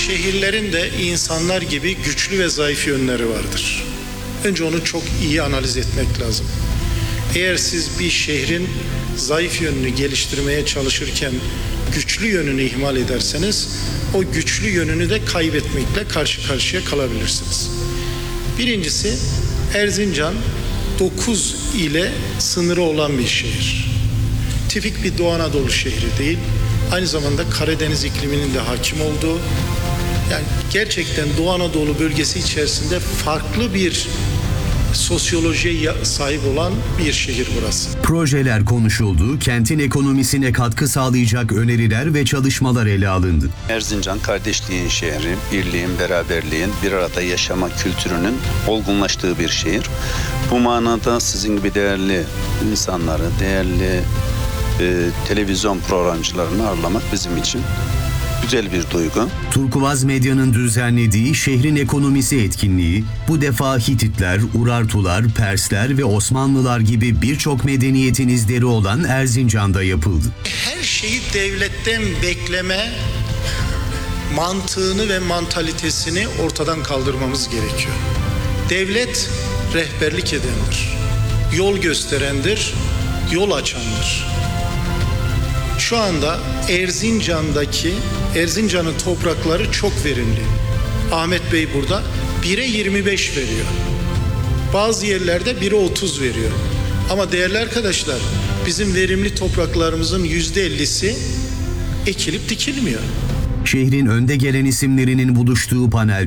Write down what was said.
Şehirlerin de insanlar gibi güçlü ve zayıf yönleri vardır. Önce onu çok iyi analiz etmek lazım. Eğer siz bir şehrin zayıf yönünü geliştirmeye çalışırken güçlü yönünü ihmal ederseniz o güçlü yönünü de kaybetmekle karşı karşıya kalabilirsiniz. Birincisi, Erzincan 9 ile sınırı olan bir şehir. Tipik bir Doğu Anadolu şehri değil, aynı zamanda Karadeniz ikliminin de hakim olduğu, yani gerçekten Doğu Anadolu bölgesi içerisinde farklı bir sosyolojiye sahip olan bir şehir burası. Projeler konuşuldu, kentin ekonomisine katkı sağlayacak öneriler ve çalışmalar ele alındı. Erzincan kardeşliğin şehri, birliğin, beraberliğin, bir arada yaşama kültürünün olgunlaştığı bir şehir. Bu manada sizin gibi değerli insanları, değerli televizyon programcılarını ağırlamak bizim için güzel bir duygu. Turkuaz Medya'nın düzenlediği şehrin ekonomisi etkinliği bu defa Hititler, Urartular, Persler ve Osmanlılar gibi birçok medeniyetin izleri olan Erzincan'da yapıldı. Her şeyi devletten bekleme mantığını ve mantalitesini ortadan kaldırmamız gerekiyor. Devlet rehberlik edendir, yol gösterendir, yol açandır. Şu anda Erzincan'ın toprakları çok verimli. Ahmet Bey burada 1'e 25 veriyor. Bazı yerlerde 1'e 30 veriyor. Ama değerli arkadaşlar, bizim verimli topraklarımızın %50'si ekilip dikilmiyor. Şehrin önde gelen isimlerinin buluştuğu panel